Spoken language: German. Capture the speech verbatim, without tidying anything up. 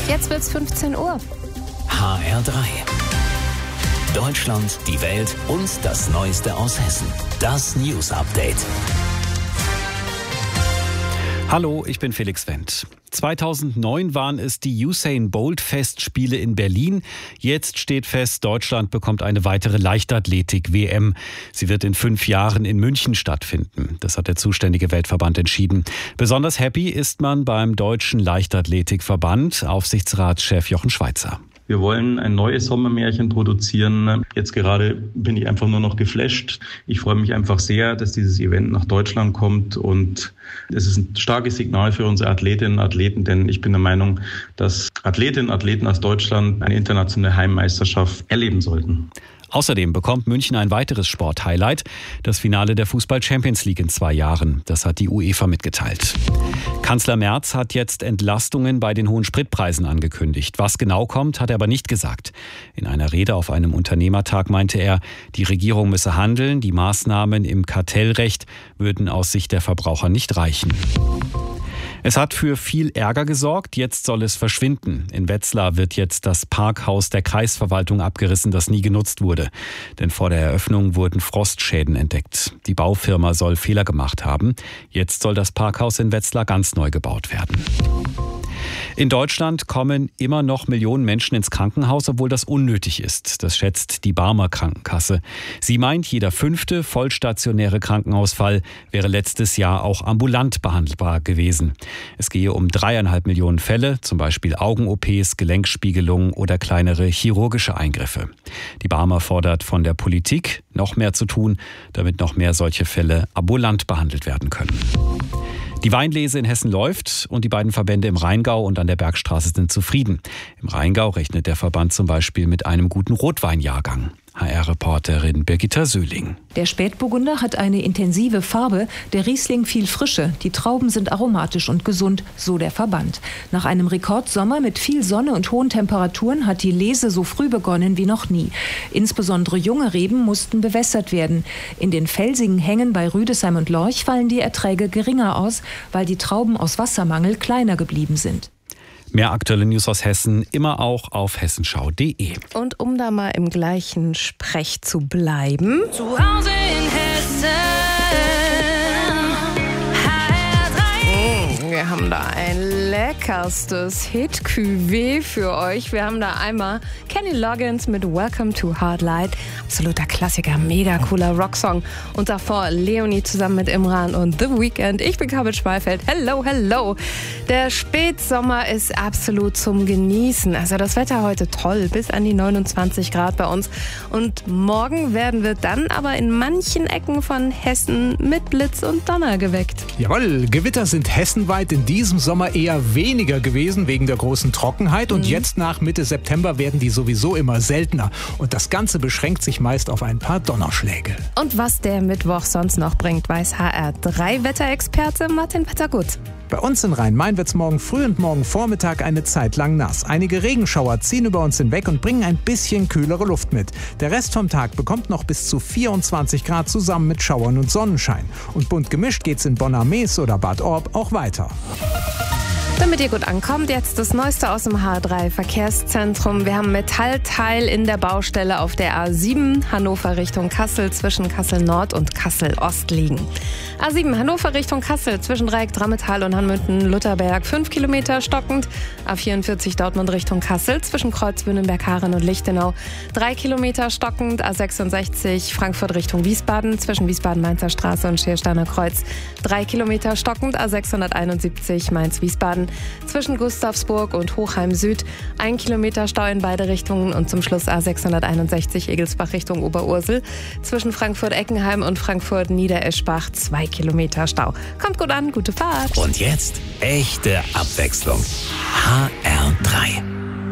Jetzt wird's fünfzehn Uhr. H R drei. Deutschland, die Welt und das Neueste aus Hessen. Das News Update. Hallo, ich bin Felix Wendt. zweitausendneun waren es die Usain Bolt Festspiele in Berlin. Jetzt steht fest, Deutschland bekommt eine weitere Leichtathletik-W M. Sie wird in fünf Jahren in München stattfinden. Das hat der zuständige Weltverband entschieden. Besonders happy ist man beim Deutschen Leichtathletikverband, Aufsichtsratschef Jochen Schweizer. Wir wollen ein neues Sommermärchen produzieren. Jetzt gerade bin ich einfach nur noch geflasht. Ich freue mich einfach sehr, dass dieses Event nach Deutschland kommt, und es ist ein starkes Signal für unsere Athletinnen und Athleten, denn ich bin der Meinung, dass Athletinnen und Athleten aus Deutschland eine internationale Heimmeisterschaft erleben sollten. Außerdem bekommt München ein weiteres Sporthighlight, das Finale der Fußball-Champions League in zwei Jahren. Das hat die UEFA mitgeteilt. Kanzler Merz hat jetzt Entlastungen bei den hohen Spritpreisen angekündigt. Was genau kommt, hat er aber nicht gesagt. In einer Rede auf einem Unternehmertag meinte er, die Regierung müsse handeln, die Maßnahmen im Kartellrecht würden aus Sicht der Verbraucher nicht reichen. Es hat für viel Ärger gesorgt, jetzt soll es verschwinden. In Wetzlar wird jetzt das Parkhaus der Kreisverwaltung abgerissen, das nie genutzt wurde. Denn vor der Eröffnung wurden Frostschäden entdeckt. Die Baufirma soll Fehler gemacht haben. Jetzt soll das Parkhaus in Wetzlar ganz neu gebaut werden. In Deutschland kommen immer noch Millionen Menschen ins Krankenhaus, obwohl das unnötig ist. Das schätzt die Barmer Krankenkasse. Sie meint, jeder fünfte vollstationäre Krankenhausfall wäre letztes Jahr auch ambulant behandelbar gewesen. Es gehe um dreieinhalb Millionen Fälle, zum Beispiel Augen-O Ps, Gelenkspiegelungen oder kleinere chirurgische Eingriffe. Die Barmer fordert von der Politik, noch mehr zu tun, damit noch mehr solche Fälle ambulant behandelt werden können. Die Weinlese in Hessen läuft und die beiden Verbände im Rheingau und an der Bergstraße sind zufrieden. Im Rheingau rechnet der Verband zum Beispiel mit einem guten Rotweinjahrgang. H R-Reporterin Birgitta Söhling. Der Spätburgunder hat eine intensive Farbe, der Riesling viel Frische. Die Trauben sind aromatisch und gesund, so der Verband. Nach einem Rekordsommer mit viel Sonne und hohen Temperaturen hat die Lese so früh begonnen wie noch nie. Insbesondere junge Reben mussten bewässert werden. In den felsigen Hängen bei Rüdesheim und Lorch fallen die Erträge geringer aus, weil die Trauben aus Wassermangel kleiner geblieben sind. Mehr aktuelle News aus Hessen immer auch auf hessenschau punkt de. Und um da mal im gleichen Sprech zu bleiben. Zu Hause in Hessen. H R drei. Wir haben da ein leckerstes Hit-Cuvée für euch. Wir haben da einmal Kenny Loggins mit Welcome to Hard Light. Absoluter Klassiker, mega cooler Rocksong. Und davor Leonie zusammen mit Imran und The Weeknd. Ich bin Kabel Schweifeld. Hello, hello. Der Spätsommer ist absolut zum Genießen. Also das Wetter heute toll, bis an die neunundzwanzig Grad bei uns. Und morgen werden wir dann aber in manchen Ecken von Hessen mit Blitz und Donner geweckt. Jawohl, Gewitter sind hessenweit in diesem Sommer eher weniger gewesen wegen der großen Trockenheit. Und mhm. jetzt nach Mitte September werden die sowieso immer seltener. Und das Ganze beschränkt sich meist auf ein paar Donnerschläge. Und was der Mittwoch sonst noch bringt, weiß H R drei Wetterexperte Martin Wettergut. Bei uns in Rhein-Main wird es morgen früh und morgen Vormittag eine Zeit lang nass. Einige Regenschauer ziehen über uns hinweg und bringen ein bisschen kühlere Luft mit. Der Rest vom Tag bekommt noch bis zu vierundzwanzig Grad zusammen mit Schauern und Sonnenschein. Und bunt gemischt geht's in Bonn-am-Mees oder Bad Orb auch weiter. Damit ihr gut ankommt, jetzt das Neueste aus dem H drei Verkehrszentrum. Wir haben Metallteil in der Baustelle auf der A sieben, Hannover Richtung Kassel, zwischen Kassel Nord und Kassel Ost liegen. A sieben, Hannover Richtung Kassel, zwischen Dreieck Drammetal und Hanmünden-Lutherberg, fünf Kilometer stockend. A vierundvierzig, Dortmund Richtung Kassel, zwischen Kreuz Bünenberg-Haaren und Lichtenau, drei Kilometer stockend. A sechsundsechzig, Frankfurt Richtung Wiesbaden, zwischen Wiesbaden-Mainzer Straße und Schiersteiner Kreuz, drei Kilometer stockend. A sechshunderteinundsiebzig, Mainz-Wiesbaden, zwischen Gustavsburg und Hochheim Süd, ein Kilometer Stau in beide Richtungen. Und zum Schluss A sechshunderteinundsechzig, Egelsbach Richtung Oberursel, zwischen Frankfurt-Eckenheim und Frankfurt-Niedereschbach, zwei Kilometer Stau. Kommt gut an, gute Fahrt. Und jetzt echte Abwechslung. H R drei.